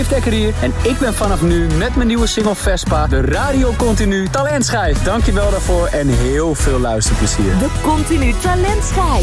Dave Dekker hier en ik ben vanaf nu met mijn nieuwe single Vespa de Radio Continu Talentschijf. Dankjewel daarvoor en heel veel luisterplezier. De Continu Talentschijf.